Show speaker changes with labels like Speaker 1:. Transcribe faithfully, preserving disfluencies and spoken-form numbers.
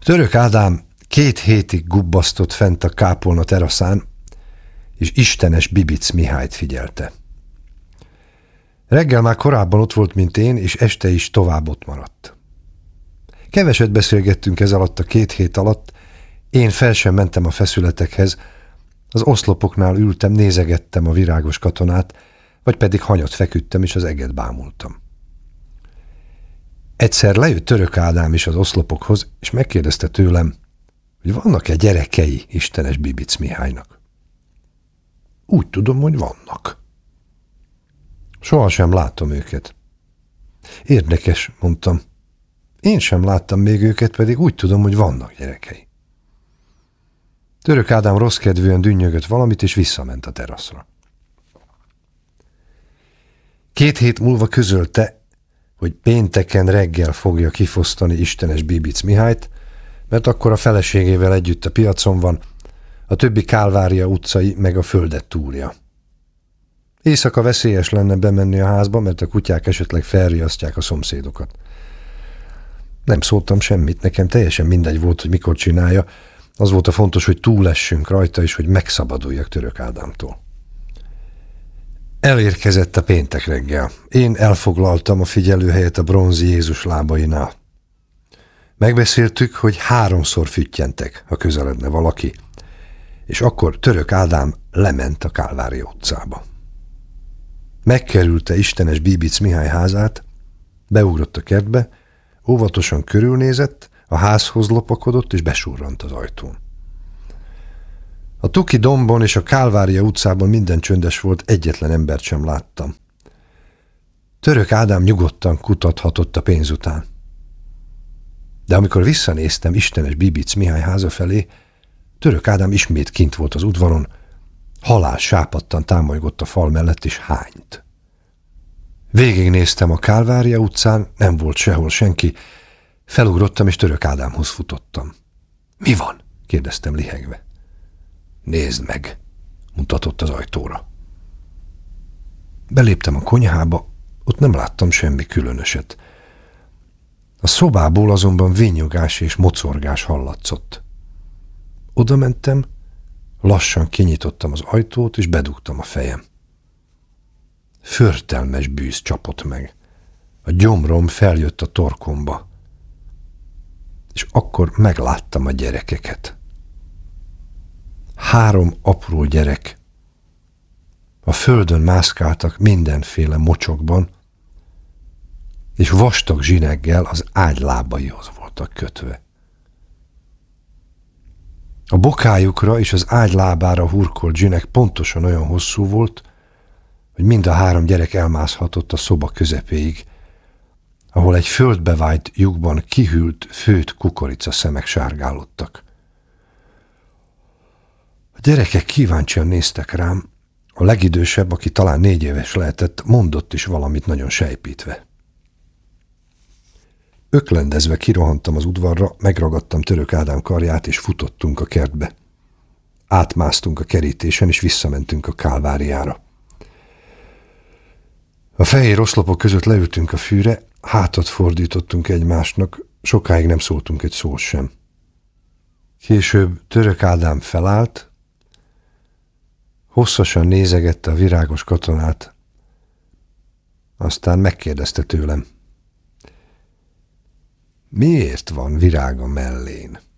Speaker 1: Török Ádám két hétig gubbasztott fent a kápolna teraszán, és istenes Bibic Mihályt figyelte. Reggel már korábban ott volt, mint én, és este is tovább ott maradt. Keveset beszélgettünk ez alatt a két hét alatt, én fel sem mentem a feszületekhez, az oszlopoknál ültem, nézegettem a virágos katonát, vagy pedig hanyat feküdtem, és az eget bámultam. Egyszer lejött Török Ádám is az oszlopokhoz, és megkérdezte tőlem, hogy vannak-e gyerekei istenes Bibic Mihálynak. Úgy tudom, hogy vannak. Sohasem látom őket. Érdekes, mondtam. Én sem láttam még őket, pedig úgy tudom, hogy vannak gyerekei. Török Ádám rosszkedvűen dünnyögött valamit, és visszament a teraszra. Két hét múlva közölte, hogy pénteken reggel fogja kifosztani istenes Bibic Mihályt, mert akkor a feleségével együtt a piacon van, a többi Kálvária utcai meg a földet túlja. Éjszaka veszélyes lenne bemenni a házba, mert a kutyák esetleg felriasztják a szomszédokat. Nem szóltam semmit, nekem teljesen mindegy volt, hogy mikor csinálja, az volt a fontos, hogy túlessünk rajta, és hogy megszabaduljak Török Ádámtól. Elérkezett a péntek reggel. Én elfoglaltam a figyelőhelyet a bronzi Jézus lábainál. Megbeszéltük, hogy háromszor füttyentek, ha közeledne valaki, és akkor Török Ádám lement a Kálvária utcába. Megkerülte istenes Bibic Mihály házát, beugrott a kertbe, óvatosan körülnézett, a házhoz lopakodott, és besurrant az ajtón. A Tuki dombon és a Kálvária utcában minden csöndes volt, egyetlen embert sem láttam. Török Ádám nyugodtan kutathatott a pénz után. De amikor visszanéztem istenes Bibic Mihály háza felé, Török Ádám ismét kint volt az udvaron, halál sápadtan támolygott a fal mellett, és hányt. Végignéztem a Kálvária utcán, nem volt sehol senki, felugrottam, és Török Ádámhoz futottam. Mi van? Kérdeztem lihegve. Nézd meg, mutatott az ajtóra. Beléptem a konyhába, ott nem láttam semmi különöset. A szobából azonban vinnyogás és mocorgás hallatszott. Oda mentem, lassan kinyitottam az ajtót, és bedugtam a fejem. Förtelmes bűz csapott meg. A gyomrom feljött a torkomba. És akkor megláttam a gyerekeket. Három apró gyerek. A földön mászkáltak mindenféle mocsokban, és vastag zsineggel az ágy lábaihoz voltak kötve. A bokájukra és az ágy lábára hurkolt zsinek pontosan olyan hosszú volt, hogy mind a három gyerek elmászhatott a szoba közepéig, ahol egy földbe vájt lyukban kihűlt, főtt kukorica szemek sárgálódtak. A gyerekek kíváncsian néztek rám, a legidősebb, aki talán négy éves lehetett, mondott is valamit nagyon sejpítve. Öklendezve kirohantam az udvarra, megragadtam Török Ádám karját, és futottunk a kertbe. Átmásztunk a kerítésen, és visszamentünk a Kálváriára. A fehér oszlopok között leültünk a fűre, hátat fordítottunk egymásnak, sokáig nem szóltunk egy szót sem. Később Török Ádám felállt, hosszasan nézegette a virágos katonát, aztán megkérdezte tőlem, miért van virág a mellén?